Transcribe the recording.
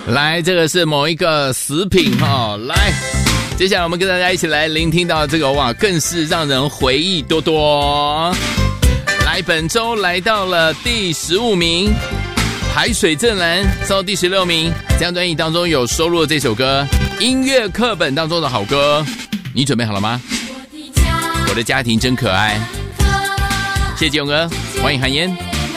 来，这个是某一个食品哈，来，接下来我们跟大家一起来聆听到这个哇，更是让人回忆多多。来，本周来到了第15名，海水正蓝到第16名。这张专辑当中有收录了这首歌，音乐课本当中的好歌。你准备好了吗？我的家庭真可爱。谢谢基勇哥，欢迎韩嫣。